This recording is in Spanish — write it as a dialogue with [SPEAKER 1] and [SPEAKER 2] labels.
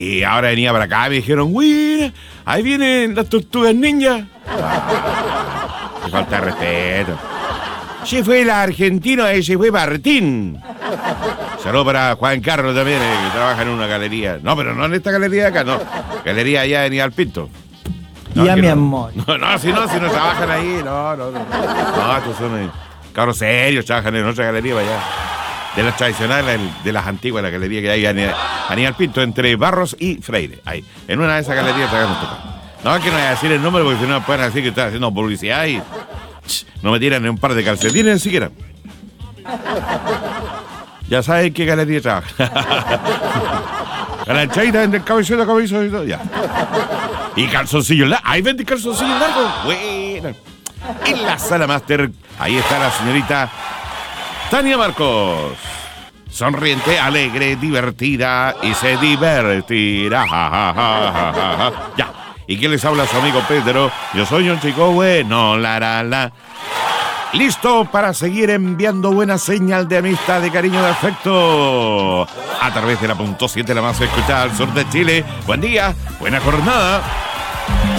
[SPEAKER 1] Y ahora venía para acá y me dijeron, uy, ahí vienen las tortugas ninja. Me falta de respeto. Se fue el argentino, se fue Martín. Saludos para Juan Carlos también, que trabaja en una galería. No, pero no en esta galería de acá, no. Galería allá de Aníbal Pinto. No,
[SPEAKER 2] ya, mi
[SPEAKER 1] no.
[SPEAKER 2] amor.
[SPEAKER 1] Si no trabajan ahí, no. No, estos son cabros serios, trabajan en otra galería para allá. De las tradicionales, de las antiguas, la galería que hay Aníbal Pinto, entre Barros y Freire. Ahí, en una de esas galerías trabajan estos. No, es que no voy a decir el nombre porque si no me pueden decir que estoy haciendo publicidad y no me tiran ni un par de calcetines ni siquiera. Ya saben qué galería trabaja. Galanchaita entre el cabezón y todo, ya. Y calzoncillos largos. Ahí venden calzoncillos largos. Bueno. En la sala máster, ahí está la señorita Tania Marcos. Sonriente, alegre, divertida y se divertirá. Ya. ¿Y quién les habla? Su amigo Pedro. Yo soy un chico bueno, la. Listo para seguir enviando buena señal de amistad, de cariño, de afecto. A través de la .7, la más escuchada al sur de Chile. Buen día, buena jornada.